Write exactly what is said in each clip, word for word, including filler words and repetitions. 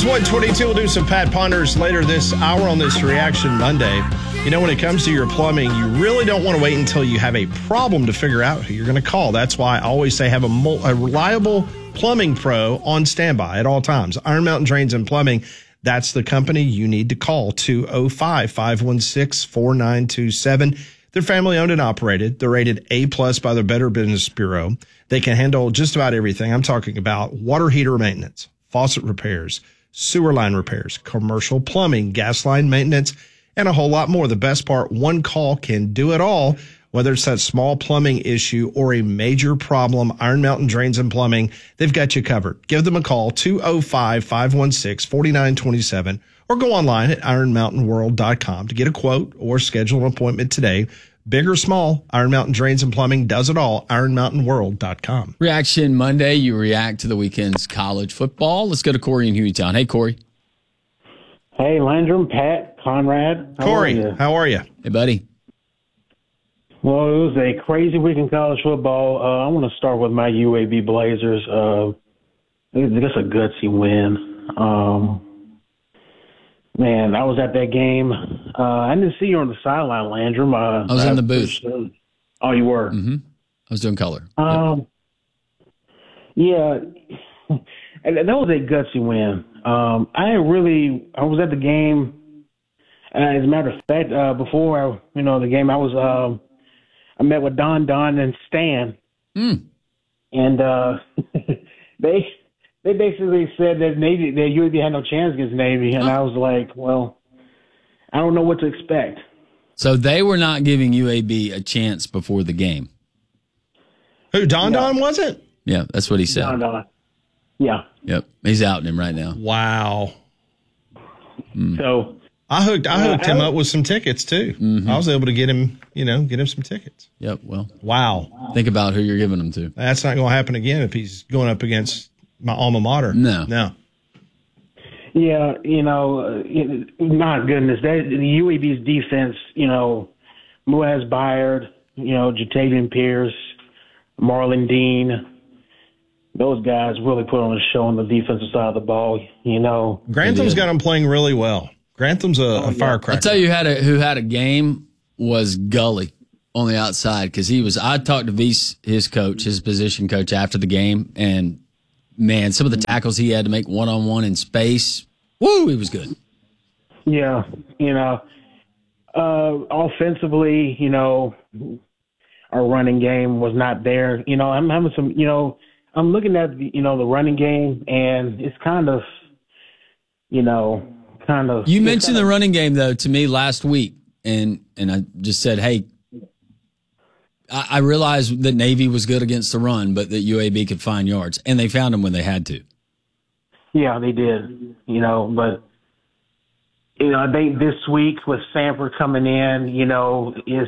one twenty-two. We'll do some Pat Ponders later this hour on this Reaction Monday. You know, when it comes to your plumbing, you really don't want to wait until you have a problem to figure out who you're going to call. That's why I always say have a, mo- a reliable plumbing pro on standby at all times. Iron Mountain Drains and Plumbing, that's the company you need to call. two oh five, five one six, four nine two seven. They're family owned and operated. They're rated A plus by the Better Business Bureau. They can handle just about everything. I'm talking about water heater maintenance, faucet repairs, sewer line repairs, commercial plumbing, gas line maintenance, and a whole lot more. The best part, one call can do it all. Whether it's that small plumbing issue or a major problem, Iron Mountain Drains and Plumbing, they've got you covered. Give them a call, two oh five, five one six, four nine two seven, or go online at iron mountain world dot com to get a quote or schedule an appointment today. Big or small, Iron Mountain Drains and Plumbing does it all, iron mountain world dot com. Reaction Monday, you react to the weekend's college football. Let's go to Corey in Hueytown. Hey, Corey. Hey, Landrum, Pat, Conrad. How Corey, are how are you? Hey, buddy. Well, it was a crazy week in college football. Uh, I want to start with my U A B Blazers. Uh, it's just a gutsy win. Um, man, I was at that game. Uh, I didn't see you on the sideline, Landrum. Uh, I was in the booth. Sure. Oh, you were? Mm-hmm. I was doing color. Um, yep. Yeah, and that was a gutsy win. Um, I really, I was at the game. Uh, as a matter of fact, uh, before I, you know the game, I was. Um, I met with Don, Don, and Stan, mm. and uh, they they basically said that Navy, that U A B had no chance against Navy, and I was like, well, I don't know what to expect. So they were not giving U A B a chance before the game. Who, Don Yeah. Don, was it? Yeah, that's what he said. Don, Don. Yeah. Yep, he's outing him right now. Wow. Mm. So I hooked I hooked uh, him I, up with some tickets too. Mm-hmm. I was able to get him, you know, get him some tickets. Yep, well. Wow. Think about who you're giving them to. That's not going to happen again if he's going up against my alma mater. No. No. Yeah, you know, uh, it, my goodness, that, the U A B's defense, you know, Muaz Byard, you know, Jatavian Pierce, Marlon Dean, those guys really put on a show on the defensive side of the ball, you know. Grantham's got him playing really well. Grantham's a, Oh, a yeah. firecracker. I'll tell you who had a, who had a game was Gully on the outside because he was. I talked to V's, his coach, his position coach, after the game, and man, some of the tackles he had to make one on one in space. Woo, he was good. Yeah, you know, uh, offensively, you know, our running game was not there. You know, I'm having some, you know, I'm looking at, the, you know, the running game, and it's kind of, you know, kind of. You mentioned the running game, though, to me last week, and, and I just said, hey, I, I realized that Navy was good against the run, but that U A B could find yards, and they found them when they had to. Yeah, they did, you know, but, you know, I think this week with Sanford coming in, you know, is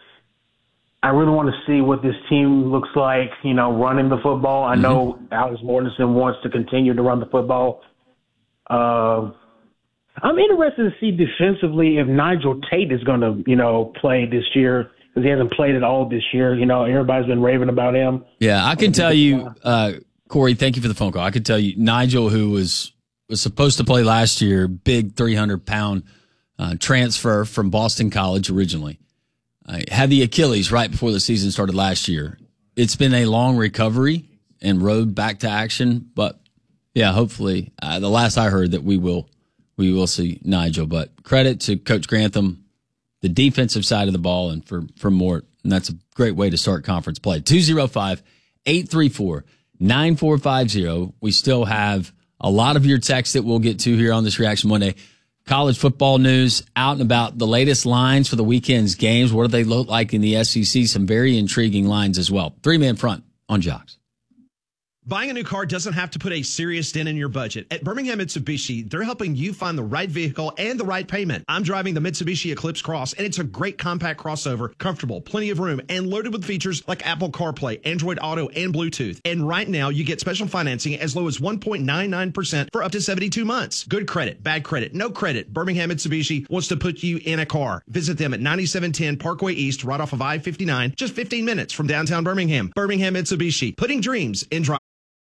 I really want to see what this team looks like, you know, running the football. I mm-hmm. know Alex Mortensen wants to continue to run the football. Uh, I'm interested to see defensively if Nigel Tate is going to, you know, play this year because he hasn't played at all this year. You know, everybody's been raving about him. Yeah, I can tell you, uh, Corey, thank you for the phone call. I can tell you, Nigel, who was was supposed to play last year, big three hundred pound uh, transfer from Boston College originally, uh, had the Achilles right before the season started last year. It's been a long recovery and road back to action, but yeah, hopefully, uh, the last I heard that we will we will see Nigel. But credit to Coach Grantham, the defensive side of the ball, and for for Mort, and that's a great way to start conference play. two oh five, eight three four, nine four five zero. We still have a lot of your texts that we'll get to here on this Reaction Monday. College football news out and about, the latest lines for the weekend's games. What do they look like in the S E C? Some very intriguing lines as well. Three-man front on Jocks. Buying a new car doesn't have to put a serious dent in your budget. At Birmingham Mitsubishi, they're helping you find the right vehicle and the right payment. I'm driving the Mitsubishi Eclipse Cross, and it's a great compact crossover, comfortable, plenty of room, and loaded with features like Apple CarPlay, Android Auto, and Bluetooth. And right now, you get special financing as low as one point nine nine percent for up to seventy-two months. Good credit, bad credit, no credit. Birmingham Mitsubishi wants to put you in a car. Visit them at ninety-seven ten Parkway East, right off of I fifty-nine, just fifteen minutes from downtown Birmingham. Birmingham Mitsubishi, putting dreams in drive.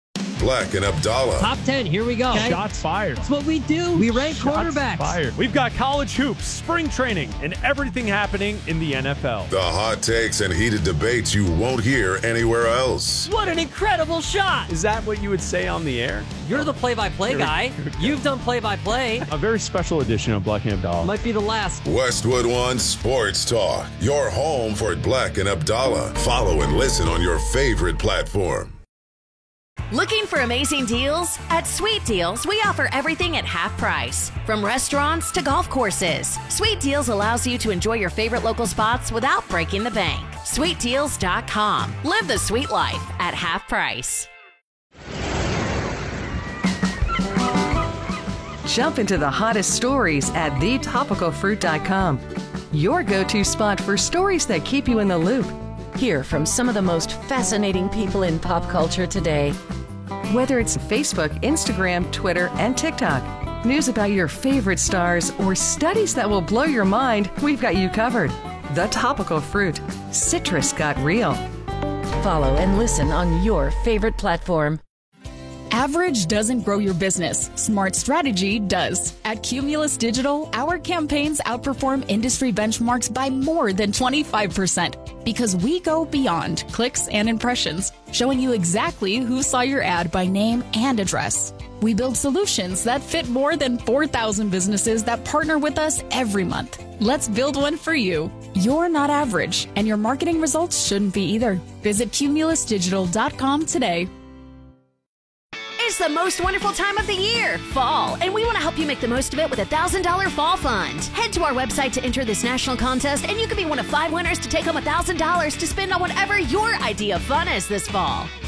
Black and Abdallah. Top ten, here we go. Okay. Shots fired. That's what we do. We rank Shots quarterbacks. Fired. We've got college hoops, spring training, and everything happening in the N F L. The hot takes and heated debates you won't hear anywhere else. What an incredible shot. Is that what you would say on the air? You're the play-by-play guy. You've done play-by-play. A very special edition of Black and Abdallah. Might be the last. Westwood One Sports Talk. Your home for Black and Abdallah. Follow and listen on your favorite platform. Looking for amazing deals? At Sweet Deals, we offer everything at half price. From restaurants to golf courses, Sweet Deals allows you to enjoy your favorite local spots without breaking the bank. sweet deals dot com. Live the sweet life at half price. Jump into the hottest stories at the topical fruit dot com. Your go-to spot for stories that keep you in the loop. Hear from some of the most fascinating people in pop culture today. Whether it's Facebook, Instagram, Twitter, and TikTok, news about your favorite stars, or studies that will blow your mind, we've got you covered. The Topical Fruit. Citrus got real. Follow and listen on your favorite platform. Average doesn't grow your business. Smart strategy does. At Cumulus Digital, our campaigns outperform industry benchmarks by more than twenty-five percent because we go beyond clicks and impressions, showing you exactly who saw your ad by name and address. We build solutions that fit more than four thousand businesses that partner with us every month. Let's build one for you. You're not average, and your marketing results shouldn't be either. Visit cumulus digital dot com today. It's the most wonderful time of the year, fall, and we want to help you make the most of it with a one thousand dollars Fall Fund. Head to our website to enter this national contest, and you could be one of five winners to take home one thousand dollars to spend on whatever your idea of fun is this fall.